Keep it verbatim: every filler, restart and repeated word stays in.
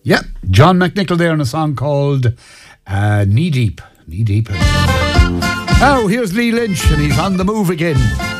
Yep, John McNichol there in a song called uh, Knee Deep. Knee Deep. Now, here's Lee Lynch, and he's on the move again.